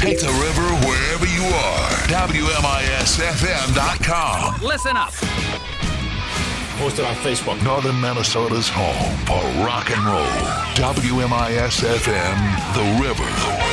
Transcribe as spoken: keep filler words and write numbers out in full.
Take the river wherever you are. W M I S F M dot com. Listen up. Post it on Facebook. Northern Minnesota's home for rock and roll. W M I S F M, The River.